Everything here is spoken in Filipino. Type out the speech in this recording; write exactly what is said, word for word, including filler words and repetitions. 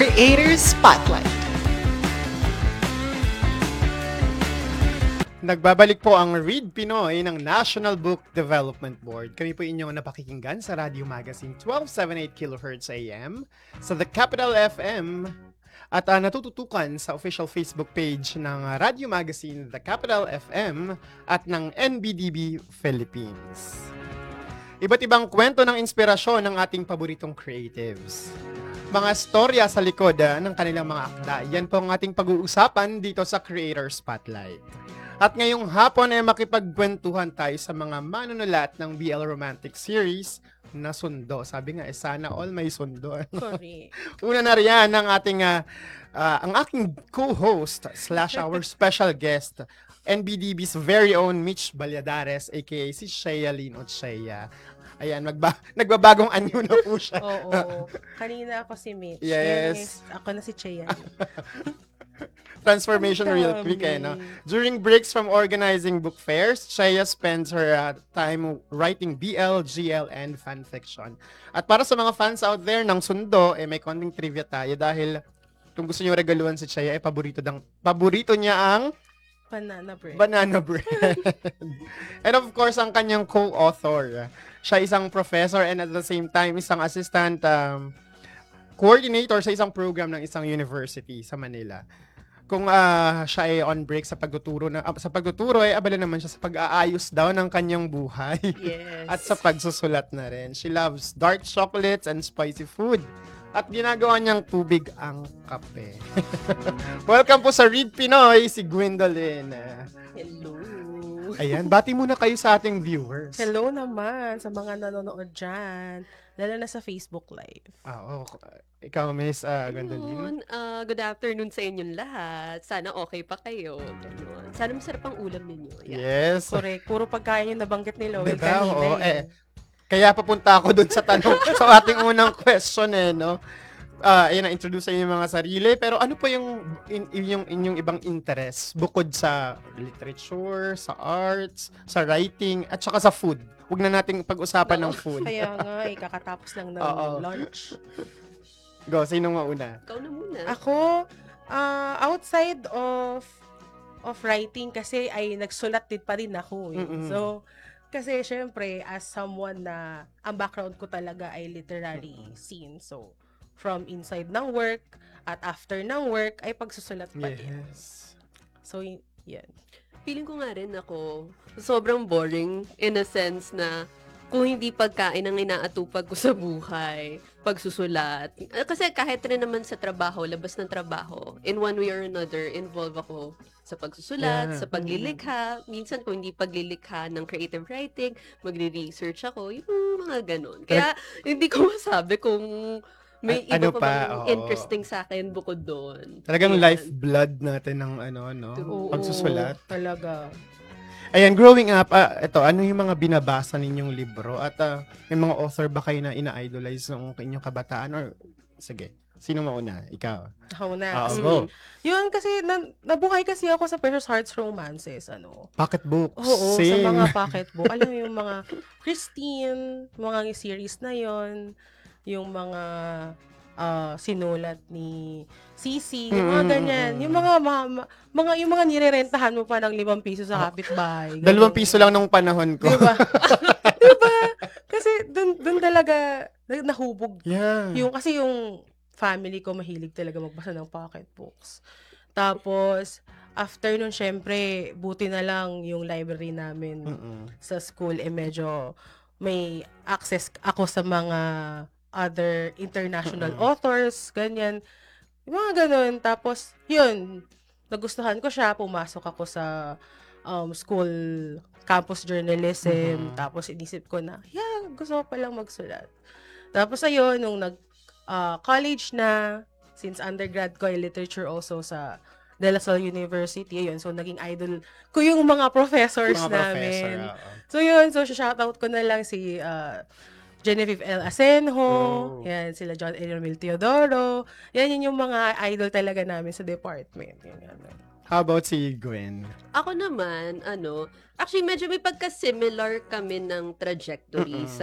Creators Spotlight. Nagbabalik po ang Read Pinoy ng National Book Development Board. Kami po inyong napakikinggan sa Radio Magazine twelve seventy-eight kilohertz A M, sa The Capital F M, at uh, natututukan sa official Facebook page ng uh, Radio Magazine The Capital F M at ng N B D B Philippines. Iba't ibang kwento ng inspirasyon ng ating paboritong creatives. Mga storya sa likod uh, ng kanilang mga akda. Yan po ang ating pag-uusapan dito sa Creator Spotlight. At ngayong hapon ay makipagkwentuhan tayo sa mga manunulat ng B L Romantic Series na Sundo. Sabi nga, eh, sana all may sundo. Correct. Una na riyan ang ating, uh, uh, ang aking co-host slash our special guest, N B D B's very own Mitch Balladares, aka si Shea Lynn Ochea. Ayan, magba- nagbabagong anyo na po siya. Oo. Kanina ako si Mitch. Yes. Yes. Ako na si Chea. Transformation Ang real dami. quick eh, no? During breaks from organizing book fairs, Shea spends her uh, time writing B L, G L, and fan fiction. At para sa mga fans out there ng Sundo, eh, may konting trivia tayo dahil kung gusto niyo regaluhan si Shea, eh, paborito, dang, paborito niya ang Banana bread. banana bread. And of course, ang kanyang co-author. Siya isang professor and at the same time, isang assistant um, coordinator sa isang program ng isang university sa Manila. Kung uh, siya ay on break sa pagtuturo na uh, sa pagtuturo ay abala naman siya sa pag-aayos daw ng kanyang buhay. Yes. At sa pagsusulat na rin. She loves dark chocolates and spicy food. At ginagawa niyang tubig ang kape. Welcome po sa Read Pinoy, si Gwendolyn. Hello. Ayan, bati muna kayo sa ating viewers. Hello naman sa mga nanonood dyan. Lalo na sa Facebook Live. Ah, oh, ikaw, Miss uh, Gwendolyn. Ayun, ah, good afternoon sa inyong lahat. Sana okay pa kayo. Ganun. Sana masarap ang ulam ninyo. Yeah. Yes. Correct. Puro pagkain yung nabanggit ni Lowell Diba? kanina. Oo, eh. eh. Kaya papunta ako dun sa tanong, sa ating unang question eh, no? Ah, ayun, na-introduce sa inyo yung mga sarili. Pero ano po yung in, yung inyong ibang interest bukod sa literature, sa arts, sa writing, at saka sa food? Huwag na nating pag-usapan ng food. Kaya nga, eh, kakatapos lang ng Oo. lunch. Go, sino mauna? Ikaw na muna. Ako, ah, outside of of writing kasi ay nagsulat din pa rin ako eh. Mm-mm. So, kasi syempre as someone na ang background ko talaga ay literary scene. So, from inside ng work at after ng work ay pagsusulat pa din. Yes. So, y- yan. Feeling ko nga rin ako, sobrang boring in a sense na kung hindi pagkain ang inaatupag ko sa buhay, pagsusulat. Eh, Kasi kahit rin naman sa trabaho, labas ng trabaho, in one way or another, involve ako sa pagsusulat, Yeah. sa paglilikha. Minsan kung hindi paglilikha ng creative writing, magre-research ako, yung mga ganun. Kaya hindi ko masabi kung may A- iba ano pa, pa, bang oo. interesting sa akin bukod doon. Talagang Ayan. lifeblood natin ng ano, no? True. Pagsusulat. Oo, talaga. Ayan, growing up, ah, ito, ano yung mga binabasa ninyong libro? At ah, may mga author ba kayo na ina-idolize ng inyong kabataan? Or, sige, sino mauna? Ikaw. Ako na. Ah, Kasi, go. yun kasi, na, nabuhay kasi ako sa Precious Hearts Romances, ano. Pocket books. Oo, Same. sa mga pocketbook. Alam mo yung mga Christine, mga series na yon, yung mga ah, sinulat ni Sisi, yung mga Mm, ganyan. mm, mm. Yung mga, ma- ma- mga, yung mga nirerentahan mo pa ng limang piso sa kapitbahay. Dalawang ganun. piso lang nung panahon ko. Diba? Diba? Kasi dun, dun talaga na- nahubog. Yeah. Yung, kasi yung family ko mahilig talaga magbasa ng pocketbooks. Tapos, after nun, syempre, buti na lang yung library namin Mm-mm. sa school, eh medyo may access ako sa mga other international Mm-mm. authors, ganyan. Yung mga ganun. Tapos, yun, nagustuhan ko siya. Pumasok ako sa um, school campus journalism. Mhm. Tapos, inisip ko na, yeah, gusto ko palang magsulat. Tapos, ayun, nung nag ah, college na, since undergrad ko ay literature also sa De La Salle University, ayun, so naging idol ko yung mga professors Mga professor, namin. oo. So yun, so shoutout ko na lang si ah, Genevieve L. Asenjo, Oh. yan, sila John Emil Teodoro, yan yun yung mga idol talaga namin sa department. Yan, yan. How about si Gwen? Ako naman, ano, actually medyo may pagka-similar kami ng trajectory Mm-mm. sa